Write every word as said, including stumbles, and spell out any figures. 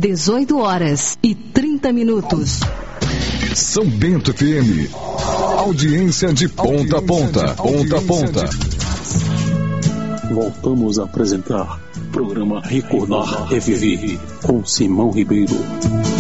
dezoito horas e trinta minutos. São Bento F M. Audiência de ponta a ponta. Ponta a ponta. Voltamos a apresentar o programa Recordar é Viver com Simão Ribeiro.